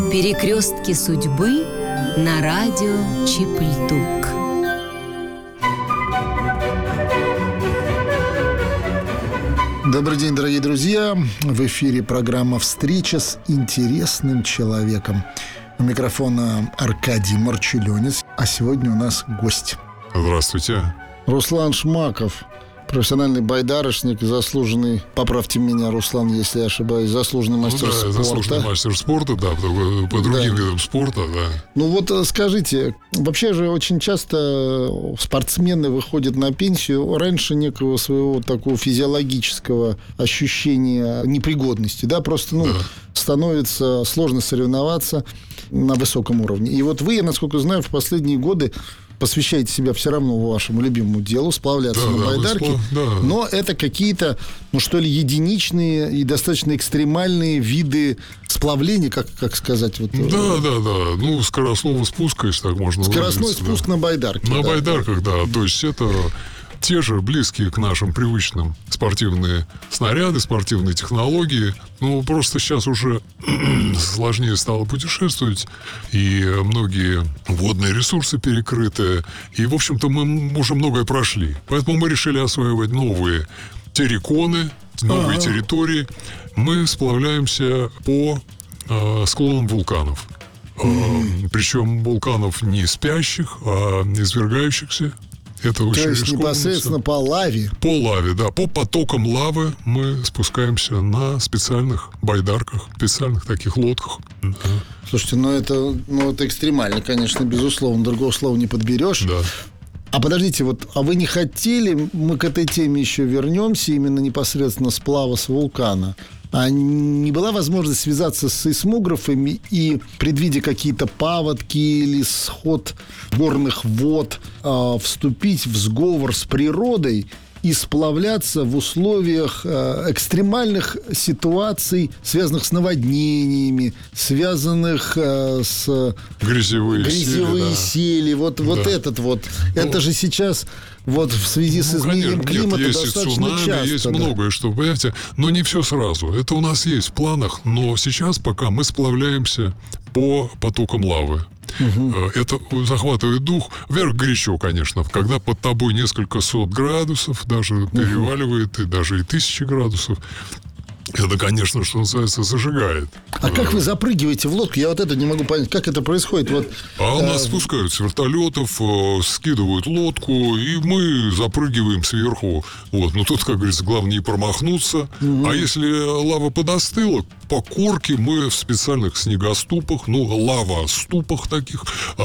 Перекрестки судьбы на радио Чипльдук. Добрый день, дорогие друзья. В эфире программа «Встреча с интересным человеком». У микрофона Аркадий Марчелёнец. А сегодня у нас гость. Здравствуйте. Руслан Шмаков, профессиональный байдарочник, заслуженный, поправьте меня, Руслан, если я ошибаюсь, заслуженный мастер спорта. Заслуженный мастер спорта, да, по другим видам спорта, да. Ну вот скажите, вообще же очень часто спортсмены выходят на пенсию раньше некого своего такого физиологического ощущения непригодности, да, просто, становится сложно соревноваться на высоком уровне. И вот вы, я, насколько знаю, в последние годы посвящаете себя все равно вашему любимому делу, сплавляться на байдарке. Но это какие-то, единичные и достаточно экстремальные виды сплавления, как сказать. Вот, да. Скоростного спуска, если так можно выразиться. Скоростной спуск на байдарке. На байдарках, да. То есть это те же близкие к нашим привычным спортивные снаряды, спортивные технологии. Просто сейчас уже сложнее стало путешествовать, и многие водные ресурсы перекрыты. И, в общем-то, мы уже многое прошли. Поэтому мы решили осваивать новые терриконы, новые территории. Мы сплавляемся по склонам вулканов. Причем вулканов не спящих, а извергающихся. Это очень То есть непосредственно по лаве? По лаве, да. По потокам лавы мы спускаемся на специальных байдарках, специальных таких лодках. Да. Слушайте, это экстремально, конечно, безусловно. Другого слова не подберешь. Да. А подождите, а вы не хотели, мы к этой теме еще вернемся, именно непосредственно сплава с вулкана. А не была возможность связаться с сейсмографами и, предвидя какие-то паводки или сход горных вод, вступить в сговор с природой и сплавляться в условиях экстремальных ситуаций, связанных с наводнениями, связанных с грязевые сели. Это же сейчас в связи с изменением климата есть достаточно цунами, часто. Есть многое, что, понимаете, но не все сразу. Это у нас есть в планах, но сейчас пока мы сплавляемся по потокам лавы. Это захватывает дух. Вверх горячо, конечно. Когда под тобой несколько сот градусов, даже переваливает, и даже и 1000 градусов. Это, конечно, что называется, зажигает. А как вы запрыгиваете в лодку? Я это не могу понять. Как это происходит? У нас спускают с вертолетов, скидывают лодку, и мы запрыгиваем сверху. Тут, как говорится, главное не промахнуться. А если лава подостыла, по корке мы в специальных снегоступах, лавоступах таких,